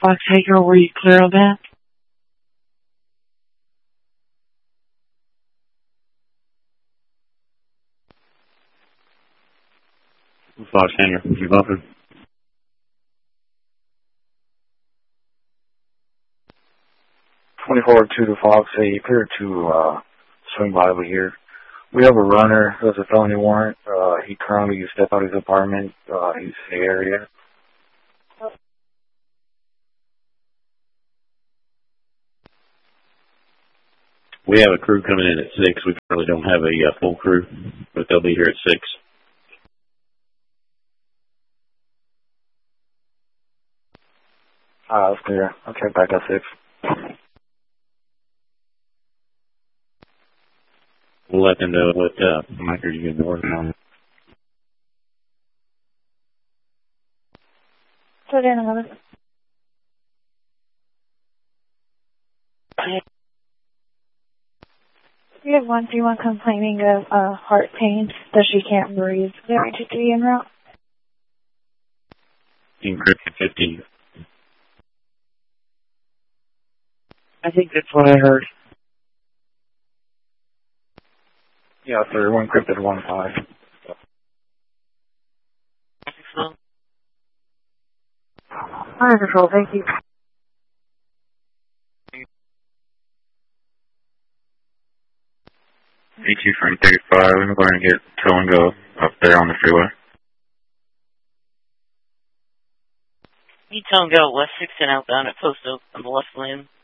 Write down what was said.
Fox Hager, were you clear on that? Fox Hanger, you bumping? (24-2) to Fox. Hey, you clear to swing by over here. We have a runner who has a felony warrant. He currently stepped out of his apartment. He's in the area. We have a crew coming in at 6. We currently don't have a full crew, but they'll be here at 6. That's clear. I'll check back at 6. We'll let them know what Micah you can working on. Put in another. We have 131 complaining of heart pain, that she can't breathe. 023 en route. Encrypted 15. I think that's what I heard. Yeah, sir. One encrypted 1-5. Fire control, thank you. E2 frame 35. I'm going to get tow and go up there on the freeway. Tow and go West 6 and outbound at Post Oak on the left lane.